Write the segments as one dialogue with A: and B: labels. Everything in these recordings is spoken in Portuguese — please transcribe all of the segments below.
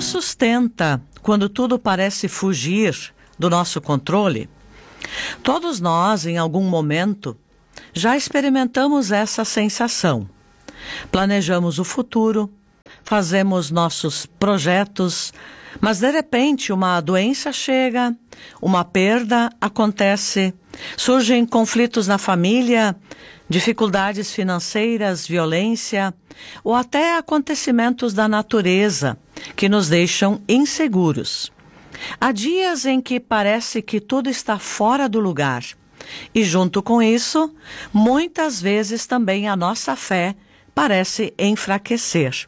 A: sustenta quando tudo parece fugir do nosso controle? Todos nós, em algum momento, já experimentamos essa sensação. Planejamos o futuro, fazemos nossos projetos, mas de repente uma doença chega, uma perda acontece, surgem conflitos na família, dificuldades financeiras, violência ou até acontecimentos da natureza que nos deixam inseguros. Há dias em que parece que tudo está fora do lugar e, junto com isso, muitas vezes também a nossa fé parece enfraquecer.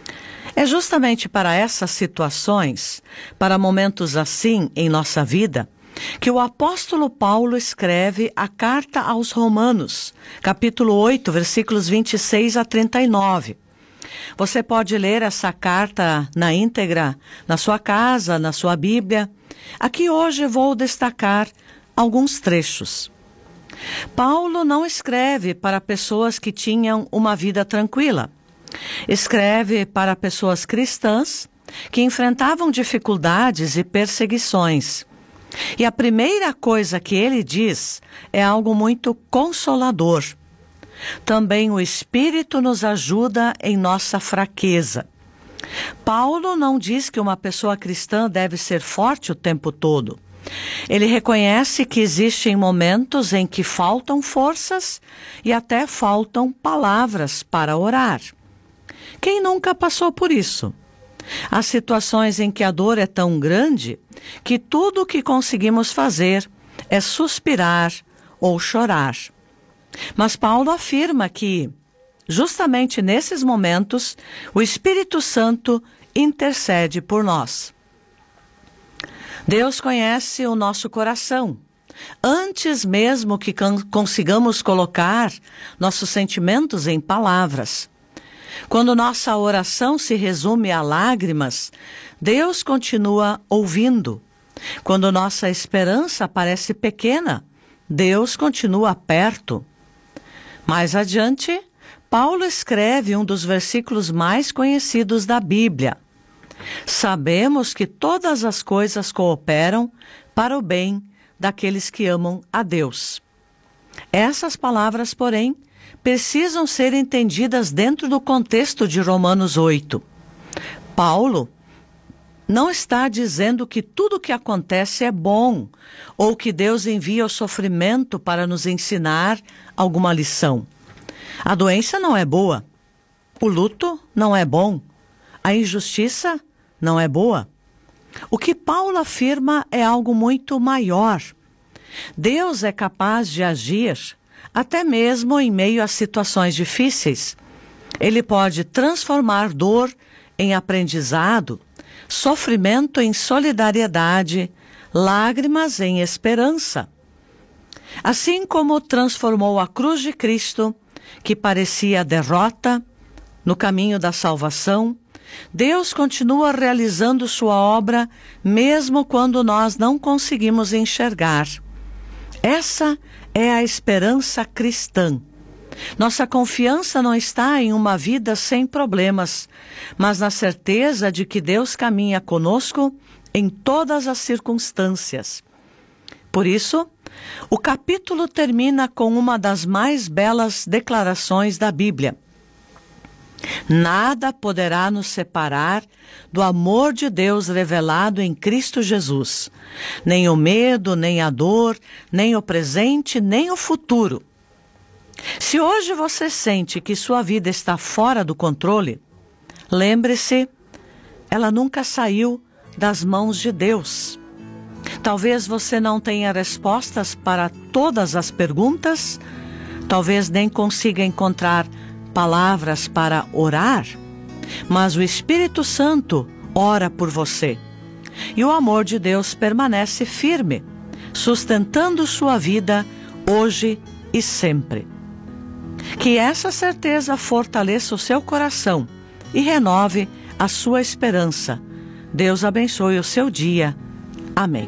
A: É justamente para essas situações, para momentos assim em nossa vida, que o apóstolo Paulo escreve a carta aos Romanos, capítulo 8, versículos 26 a 39. Você pode ler essa carta na íntegra, na sua casa, na sua Bíblia. Aqui hoje vou destacar alguns trechos. Paulo não escreve para pessoas que tinham uma vida tranquila. Escreve para pessoas cristãs que enfrentavam dificuldades e perseguições. E a primeira coisa que ele diz é algo muito consolador. Também o Espírito nos ajuda em nossa fraqueza. Paulo não diz que uma pessoa cristã deve ser forte o tempo todo. Ele reconhece que existem momentos em que faltam forças e até faltam palavras para orar. Quem nunca passou por isso? Há situações em que a dor é tão grande que tudo o que conseguimos fazer é suspirar ou chorar. Mas Paulo afirma que, justamente nesses momentos, o Espírito Santo intercede por nós. Deus conhece o nosso coração. Antes mesmo que consigamos colocar nossos sentimentos em palavras. Quando nossa oração se resume a lágrimas, Deus continua ouvindo. Quando nossa esperança parece pequena, Deus continua perto. Mais adiante, Paulo escreve um dos versículos mais conhecidos da Bíblia. Sabemos que todas as coisas cooperam para o bem daqueles que amam a Deus. Essas palavras, porém, precisam ser entendidas dentro do contexto de Romanos 8. Paulo não está dizendo que tudo o que acontece é bom, ou que Deus envia o sofrimento para nos ensinar alguma lição. A doença não é boa, o luto não é bom, a injustiça não é boa. O que Paulo afirma é algo muito maior. Deus é capaz de agir até mesmo em meio a situações difíceis. Ele pode transformar dor em aprendizado, sofrimento em solidariedade, lágrimas em esperança. Assim como transformou a cruz de Cristo, que parecia derrota, no caminho da salvação, Deus continua realizando sua obra mesmo quando nós não conseguimos enxergar. Essa é a esperança cristã. Nossa confiança não está em uma vida sem problemas, mas na certeza de que Deus caminha conosco em todas as circunstâncias. Por isso, o capítulo termina com uma das mais belas declarações da Bíblia. Nada poderá nos separar do amor de Deus revelado em Cristo Jesus. Nem o medo, nem a dor, nem o presente, nem o futuro. Se hoje você sente que sua vida está fora do controle, lembre-se, ela nunca saiu das mãos de Deus. Talvez você não tenha respostas para todas as perguntas, talvez nem consiga encontrar palavras para orar, mas o Espírito Santo ora por você. E o amor de Deus permanece firme, sustentando sua vida hoje e sempre. Que essa certeza fortaleça o seu coração e renove a sua esperança. Deus abençoe o seu dia. Amém.